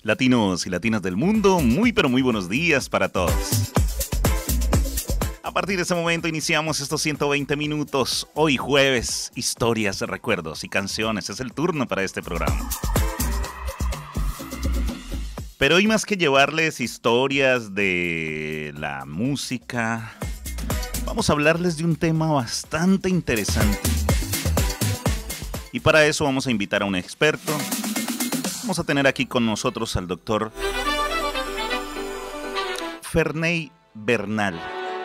Latinos y latinas del mundo, muy pero muy buenos días para todos. A partir de este momento iniciamos estos 120 minutos. Hoy jueves, historias, recuerdos y canciones. Es el turno para este programa. Pero hoy más que llevarles historias de la música, vamos a hablarles de un tema bastante interesante. Y para eso vamos a invitar a un experto. Vamos a tener aquí con nosotros al doctor Ferney Bernal.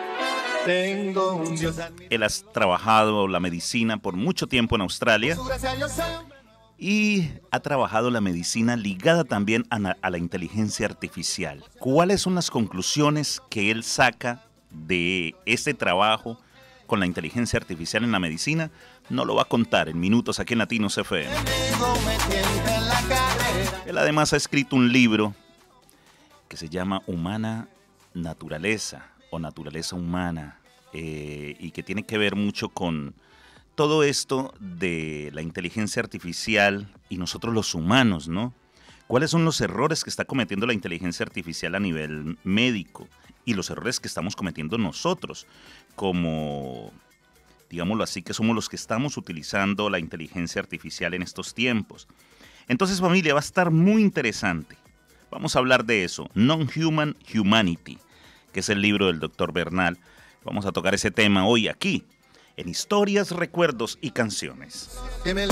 Él ha trabajado la medicina por mucho tiempo en Australia y ha trabajado la medicina ligada también a la inteligencia artificial. ¿Cuáles son las conclusiones que él saca de este trabajo con la inteligencia artificial en la medicina? No lo va a contar en minutos aquí en Latinos FM. Él además ha escrito un libro que se llama Humana Naturaleza o Naturaleza Humana y que tiene que ver mucho con todo esto de la inteligencia artificial y nosotros los humanos, ¿no? ¿Cuáles son los errores que está cometiendo la inteligencia artificial a nivel médico y los errores que estamos cometiendo nosotros como, digámoslo así, que somos los que estamos utilizando la inteligencia artificial en estos tiempos? Entonces, familia, va a estar muy interesante. Vamos a hablar de eso, Non-Human Humanity, que es el libro del Dr. Bernal. Vamos a tocar ese tema hoy aquí, en Historias, Recuerdos y Canciones. Que me